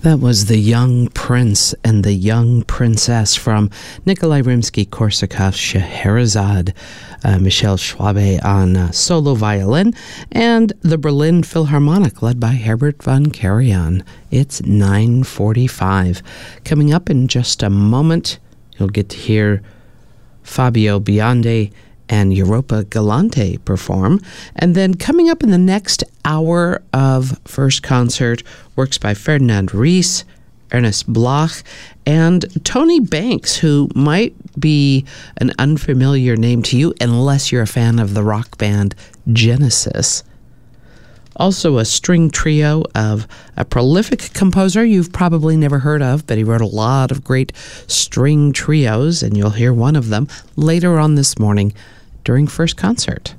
That was The Young Prince and the Young Princess from Nikolai Rimsky-Korsakov's Scheherazade, Michel Schwabe on solo violin, and the Berlin Philharmonic led by Herbert von Karajan. It's 9:45. Coming up in just a moment, you'll get to hear Fabio Biondi and Europa Galante perform. And then coming up in the next hour of First Concert, works by Ferdinand Ries, Ernest Bloch, and Tony Banks, who might be an unfamiliar name to you unless you're a fan of the rock band Genesis. Also a string trio of a prolific composer you've probably never heard of, but he wrote a lot of great string trios, and you'll hear one of them later on this morning during First Concert.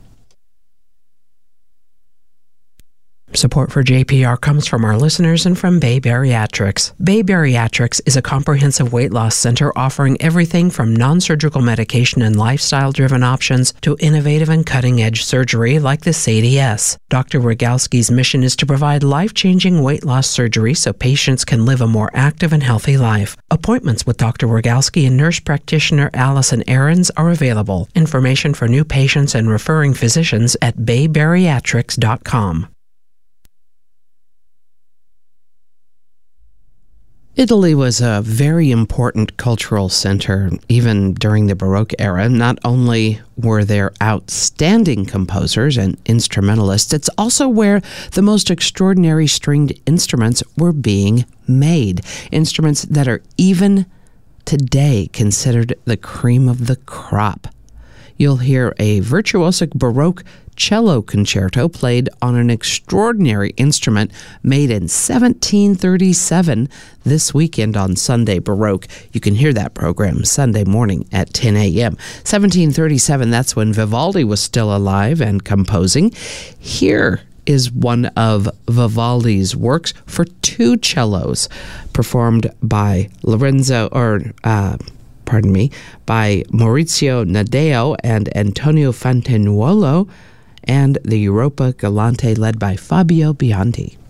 Support for JPR comes from our listeners and from Bay Bariatrics. Bay Bariatrics is a comprehensive weight loss center offering everything from non-surgical medication and lifestyle-driven options to innovative and cutting-edge surgery like the SADS. Dr. Rogalski's mission is to provide life-changing weight loss surgery so patients can live a more active and healthy life. Appointments with Dr. Rogalski and nurse practitioner Allison Ahrens are available. Information for new patients and referring physicians at baybariatrics.com. Italy was a very important cultural center, even during the Baroque era. Not only were there outstanding composers and instrumentalists, it's also where the most extraordinary stringed instruments were being made. Instruments that are even today considered the cream of the crop. You'll hear a virtuosic Baroque cello concerto played on an extraordinary instrument made in 1737 this weekend on Sunday Baroque. You can hear that program Sunday morning at 10 a.m. 1737, that's when Vivaldi was still alive and composing. Here is one of Vivaldi's works for two cellos, performed by by Maurizio Nadeo and Antonio Fantanuolo, and the Europa Galante led by Fabio Biondi.